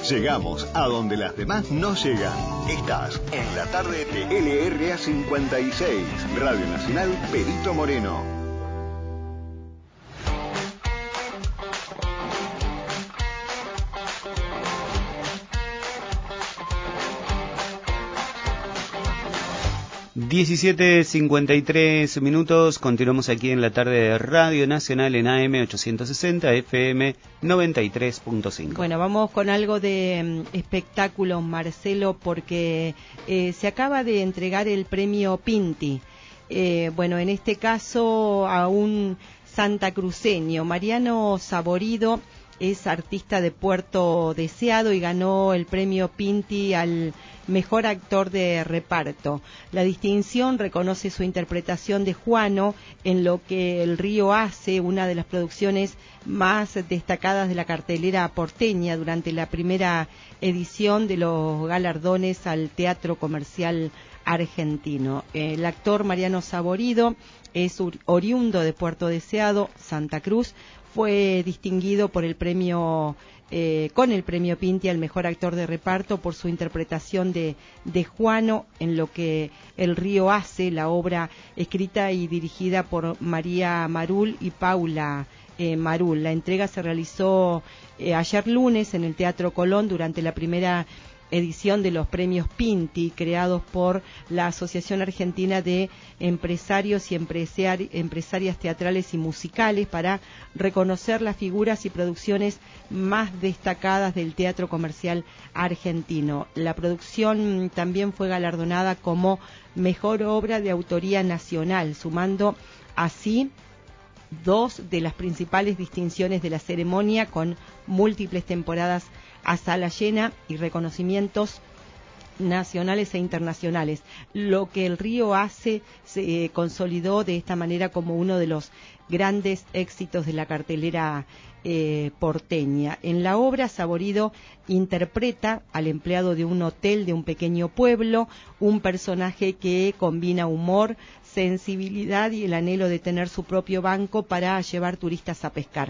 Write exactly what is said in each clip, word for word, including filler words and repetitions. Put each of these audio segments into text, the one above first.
Llegamos a donde las demás no llegan. Estás en la tarde de L R A cincuenta y seis, Radio Nacional Perito Moreno. diecisiete cincuenta y tres minutos, continuamos aquí en la tarde de Radio Nacional en A M ochocientos sesenta, F M noventa y tres punto cinco. Bueno, vamos con algo de um, espectáculo, Marcelo, porque eh, se acaba de entregar el premio Pinti. Eh, bueno, en este caso a un santacruceño, Mariano Saborido, es artista de Puerto Deseado y ganó el premio Pinti al mejor actor de reparto. La distinción reconoce su interpretación de Juano en Lo que el río hace, una de las producciones más destacadas de la cartelera porteña durante la primera edición de los galardones al teatro comercial argentino. El actor Mariano Saborido es oriundo de Puerto Deseado, Santa Cruz. Fue distinguido por el premio eh, con el premio Pinti al mejor actor de reparto por su interpretación de, de Juano en Lo que el río hace, la obra escrita y dirigida por María Marul y Paula eh, Marul. La entrega se realizó eh, ayer lunes en el Teatro Colón durante la primera edición de los premios Pinti, creados por la Asociación Argentina de Empresarios y Empresari- Empresarias Teatrales y Musicales, para reconocer las figuras y producciones más destacadas del teatro comercial argentino. La producción también fue galardonada como mejor obra de autoría nacional, sumando así dos de las principales distinciones de la ceremonia, con múltiples temporadas a sala llena y reconocimientos nacionales e internacionales. Lo que el río hace se eh, consolidó de esta manera como uno de los grandes éxitos de la cartelera eh, porteña. En la obra, Saborido interpreta al empleado de un hotel de un pequeño pueblo, un personaje que combina humor, sensibilidad y el anhelo de tener su propio banco para llevar turistas a pescar.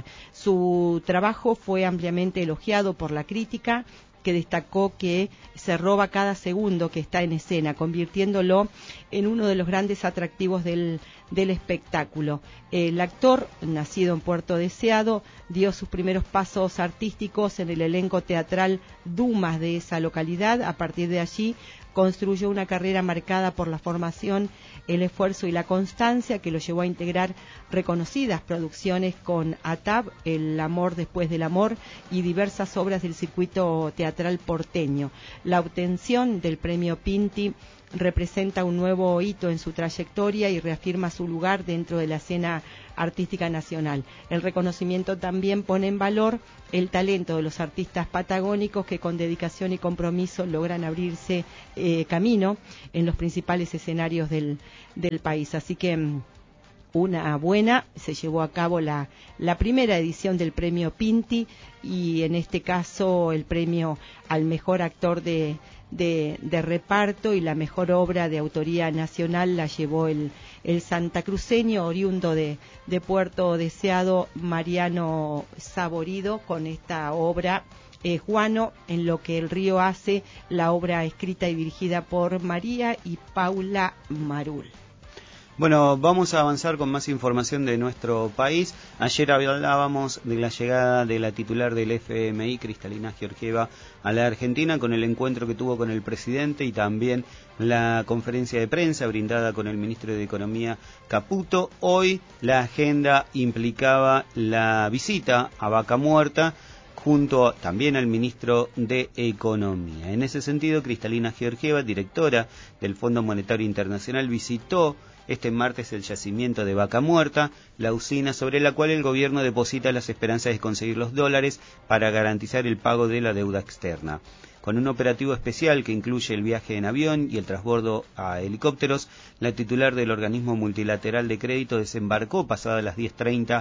Su trabajo fue ampliamente elogiado por la crítica, que destacó que se roba cada segundo que está en escena, convirtiéndolo en uno de los grandes atractivos del, del espectáculo. El actor, nacido en Puerto Deseado, dio sus primeros pasos artísticos en el elenco teatral Dumas de esa localidad. A partir de allí construyó una carrera marcada por la formación, el esfuerzo y la constancia, que lo llevó a integrar reconocidas producciones con A T A B, El amor después del amor, y diversas obras del circuito teatral porteño. La obtención del premio Pinti representa un nuevo hito en su trayectoria y reafirma su lugar dentro de la escena artística nacional. El reconocimiento también pone en valor el talento de los artistas patagónicos que con dedicación y compromiso logran abrirse eh, camino en los principales escenarios del, del país. Así que una buena, se llevó a cabo la, la primera edición del premio Pinti, y en este caso el premio al mejor actor de De, de reparto y la mejor obra de autoría nacional la llevó el, el santacruceño oriundo de, de Puerto Deseado, Mariano Saborido, con esta obra eh, Juano, en Lo que el río hace, la obra escrita y dirigida por María y Paula Marul. Bueno, vamos a avanzar con más información de nuestro país. Ayer hablábamos de la llegada de la titular del F M I, Cristalina Georgieva, a la Argentina, con el encuentro que tuvo con el presidente y también la conferencia de prensa brindada con el ministro de Economía, Caputo. Hoy la agenda implicaba la visita a Vaca Muerta, junto también al ministro de Economía. En ese sentido, Cristalina Georgieva, directora del Fondo Monetario Internacional, visitó este martes el yacimiento de Vaca Muerta, la usina sobre la cual el gobierno deposita las esperanzas de conseguir los dólares para garantizar el pago de la deuda externa. Con un operativo especial que incluye el viaje en avión y el transbordo a helicópteros, la titular del organismo multilateral de crédito desembarcó pasadas las diez treinta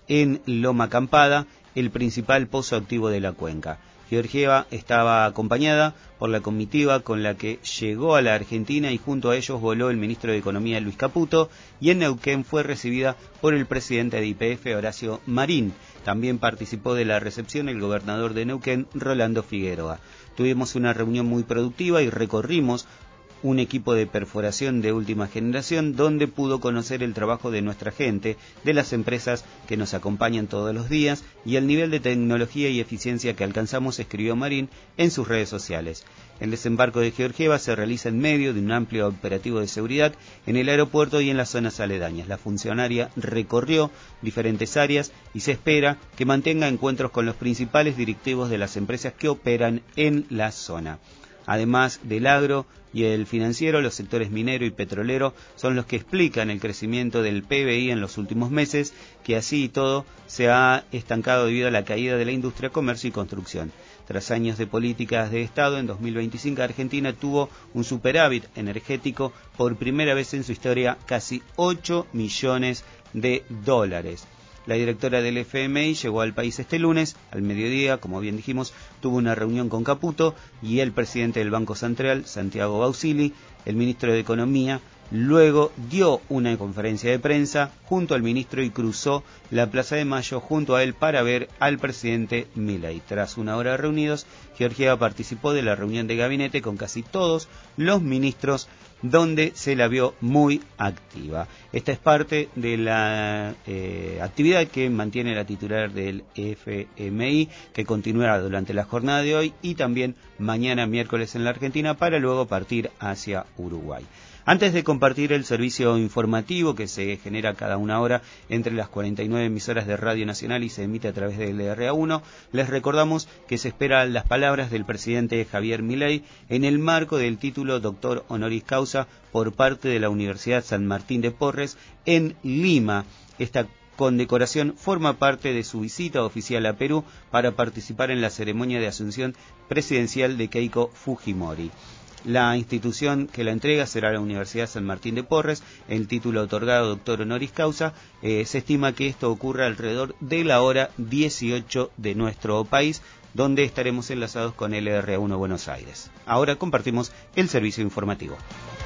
en Loma Acampada, el principal pozo activo de la cuenca. Georgieva estaba acompañada por la comitiva con la que llegó a la Argentina y junto a ellos voló el ministro de Economía Luis Caputo, y en Neuquén fue recibida por el presidente de Y P F, Horacio Marín. También participó de la recepción el gobernador de Neuquén, Rolando Figueroa. Tuvimos una reunión muy productiva y recorrimos un equipo de perforación de última generación donde pudo conocer el trabajo de nuestra gente, de las empresas que nos acompañan todos los días y el nivel de tecnología y eficiencia que alcanzamos, escribió Marín en sus redes sociales. El desembarco de Georgieva se realiza en medio de un amplio operativo de seguridad en el aeropuerto y en las zonas aledañas. La funcionaria recorrió diferentes áreas y se espera que mantenga encuentros con los principales directivos de las empresas que operan en la zona. Además del agro y el financiero, los sectores minero y petrolero son los que explican el crecimiento del P B I en los últimos meses, que así y todo se ha estancado debido a la caída de la industria, comercio y construcción. Tras años de políticas de Estado, en dos mil veinticinco Argentina tuvo un superávit energético por primera vez en su historia, casi ocho millones de dólares. La directora del F M I llegó al país este lunes, al mediodía, como bien dijimos, tuvo una reunión con Caputo y el presidente del Banco Central, Santiago Bausili, el ministro de Economía. Luego dio una conferencia de prensa junto al ministro y cruzó la Plaza de Mayo junto a él para ver al presidente Milei. Tras una hora reunidos, Georgieva participó de la reunión de gabinete con casi todos los ministros, donde se la vio muy activa. Esta es parte de la eh, actividad que mantiene la titular del F M I, que continuará durante la jornada de hoy y también mañana miércoles en la Argentina, para luego partir hacia Uruguay. Antes de compartir el servicio informativo que se genera cada una hora entre las cuarenta y nueve emisoras de Radio Nacional y se emite a través de L R A uno, les recordamos que se esperan las palabras del presidente Javier Milei en el marco del título Doctor Honoris Causa por parte de la Universidad San Martín de Porres en Lima. Esta condecoración forma parte de su visita oficial a Perú para participar en la ceremonia de asunción presidencial de Keiko Fujimori. La institución que la entrega será la Universidad San Martín de Porres. El título otorgado Doctor Honoris Causa, eh, se estima que esto ocurra alrededor de la hora dieciocho de nuestro país, donde estaremos enlazados con L R A uno Buenos Aires. Ahora compartimos el servicio informativo.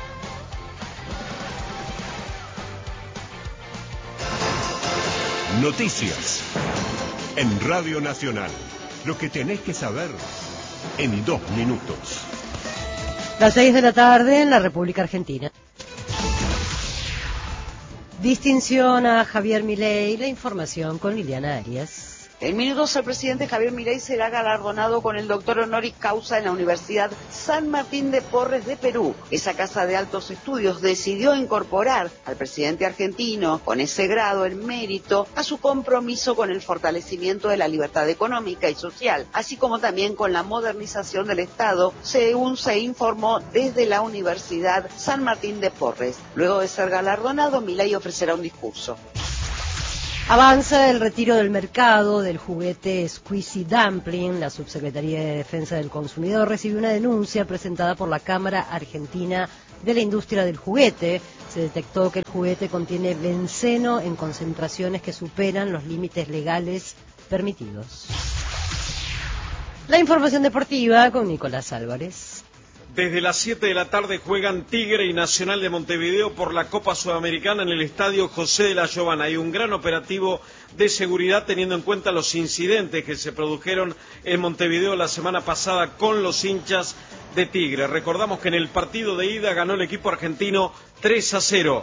Noticias en Radio Nacional. Lo que tenés que saber en dos minutos. Las seis de la tarde en la República Argentina. Distinción a Javier Milei, la información con Liliana Arias. En minutos el presidente Javier Milei será galardonado con el doctor honoris causa en la Universidad San Martín de Porres de Perú. Esa casa de altos estudios decidió incorporar al presidente argentino con ese grado en mérito a su compromiso con el fortalecimiento de la libertad económica y social, así como también con la modernización del Estado, según se informó desde la Universidad San Martín de Porres. Luego de ser galardonado, Milei ofrecerá un discurso. Avanza el retiro del mercado del juguete Squeezy Dumpling. La Subsecretaría de Defensa del Consumidor recibió una denuncia presentada por la Cámara Argentina de la Industria del Juguete. Se detectó que el juguete contiene benceno en concentraciones que superan los límites legales permitidos. La información deportiva con Nicolás Álvarez. Desde las siete de la tarde juegan Tigre y Nacional de Montevideo por la Copa Sudamericana en el Estadio José de la Giovana. Hay un gran operativo de seguridad teniendo en cuenta los incidentes que se produjeron en Montevideo la semana pasada con los hinchas de Tigre. Recordamos que en el partido de ida ganó el equipo argentino tres a cero.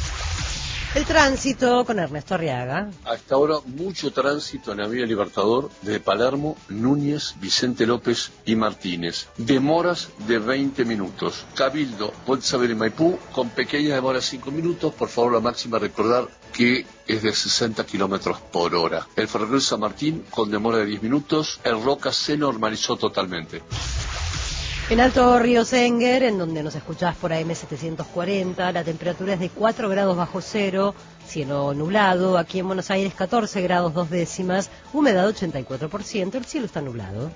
El tránsito con Ernesto Arriaga. Hasta ahora mucho tránsito en la Avenida Libertador de Palermo, Núñez, Vicente López y Martínez. Demoras de veinte minutos. Cabildo, Puente Saber y Maipú, con pequeñas demoras de cinco minutos. Por favor, la máxima recordar que es de sesenta kilómetros por hora. El ferrocarril San Martín con demora de diez minutos. El Roca se normalizó totalmente. En Alto Río Senguer, en donde nos escuchás por A M setecientos cuarenta, la temperatura es de cuatro grados bajo cero, cielo nublado. Aquí en Buenos Aires catorce grados dos décimas, humedad ochenta y cuatro por ciento, el cielo está nublado.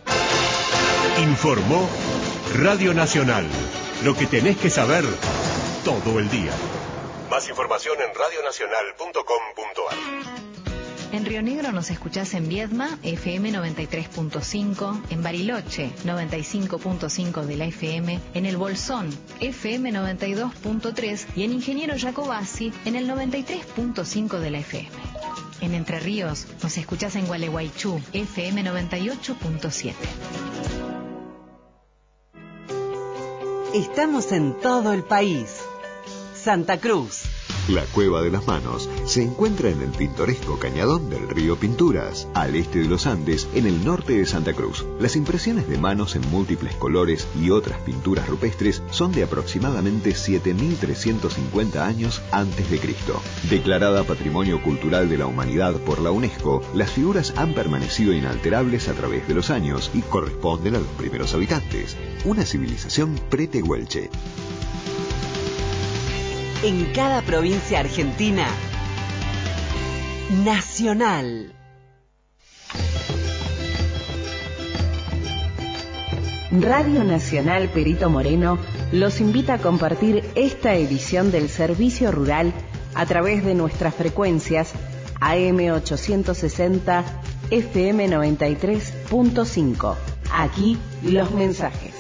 Informó Radio Nacional. Lo que tenés que saber todo el día. Más información en radio nacional punto com punto a r. En Río Negro nos escuchás en Viedma, F M noventa y tres punto cinco, en Bariloche, noventa y cinco punto cinco de la F M, en El Bolsón, F M noventa y dos punto tres y en Ingeniero Jacobasi, en el noventa y tres punto cinco de la F M. En Entre Ríos nos escuchás en Gualeguaychú, F M noventa y ocho punto siete. Estamos en todo el país. Santa Cruz. La Cueva de las Manos se encuentra en el pintoresco cañadón del río Pinturas, al este de los Andes, en el norte de Santa Cruz. Las impresiones de manos en múltiples colores y otras pinturas rupestres son de aproximadamente siete mil trescientos cincuenta años antes de Cristo. Declarada Patrimonio Cultural de la Humanidad por la UNESCO, las figuras han permanecido inalterables a través de los años y corresponden a los primeros habitantes, una civilización pretehuelche. En cada provincia argentina, Nacional. Radio Nacional Perito Moreno los invita a compartir esta edición del Servicio Rural a través de nuestras frecuencias A M ochocientos sesenta, F M noventa y tres punto cinco. Aquí los mensajes.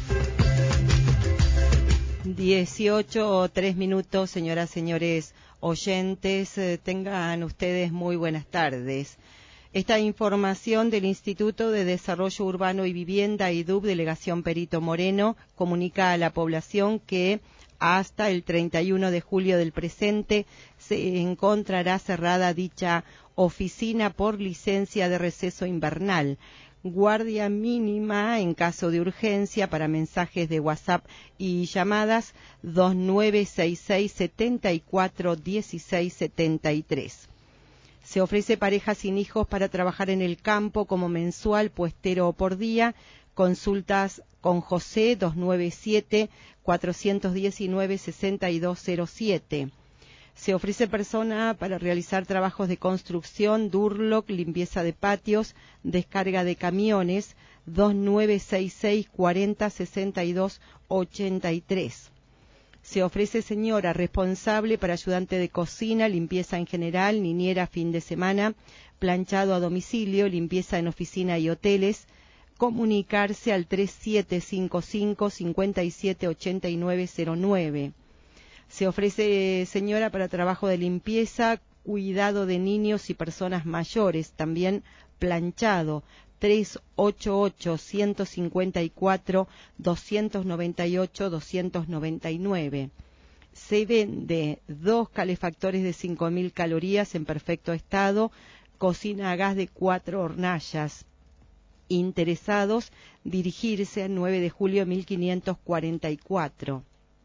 dieciocho o tres minutos, señoras, señores oyentes, eh, tengan ustedes muy buenas tardes. Esta información del Instituto de Desarrollo Urbano y Vivienda, I D U B, Delegación Perito Moreno, comunica a la población que hasta el treinta y uno de julio del presente se encontrará cerrada dicha oficina por licencia de receso invernal. Guardia mínima en caso de urgencia para mensajes de WhatsApp y llamadas dos nueve seis seis, siete cuatro uno seis siete tres. Se ofrece pareja sin hijos para trabajar en el campo como mensual, puestero o por día. Consultas con José dos nueve siete, cuatro uno nueve, seis dos cero siete. Se ofrece persona para realizar trabajos de construcción, Durlock, limpieza de patios, descarga de camiones, dos nueve seis seis, cuarenta, sesenta y dos, ochenta y tres. Se ofrece señora responsable para ayudante de cocina, limpieza en general, niñera fin de semana, planchado a domicilio, limpieza en oficina y hoteles. Comunicarse al tres siete cinco cinco, cinco siete ocho nueve cero nueve. Se ofrece señora para trabajo de limpieza, cuidado de niños y personas mayores, también planchado, tres ocho ocho, uno cinco cuatro, dos nueve ocho, dos nueve nueve. Se vende dos calefactores de cinco mil calorías en perfecto estado, cocina a gas de cuatro hornallas. Interesados, dirigirse al nueve de julio mil quinientos cuarenta y cuatro.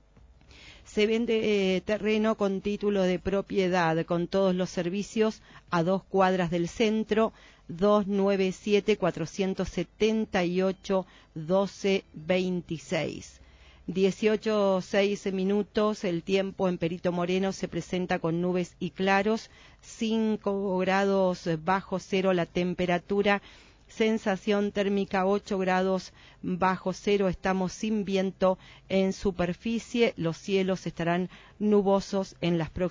Se vende eh, terreno con título de propiedad, con todos los servicios, a dos cuadras del centro, dos nueve siete, cuatro siete ocho, doce veintiséis. dieciocho seis minutos, el tiempo en Perito Moreno se presenta con nubes y claros, cinco grados bajo cero la temperatura, sensación térmica ocho grados bajo cero, estamos sin viento en superficie, los cielos estarán nubosos en las próximas